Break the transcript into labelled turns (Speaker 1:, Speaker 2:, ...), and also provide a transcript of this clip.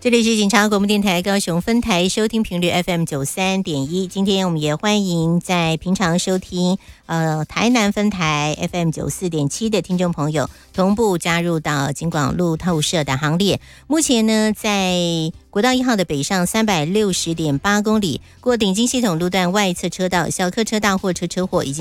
Speaker 1: 这里是警察广播电台高雄分台，收听频率 FM93.1。今天我们也欢迎在平常收听台南分台 FM94.7 的听众朋友同步加入到警广路透社的行列。目前呢，在国道1号的北上360.8公里，过顶金系统路段外侧车道小客车大货车车祸已经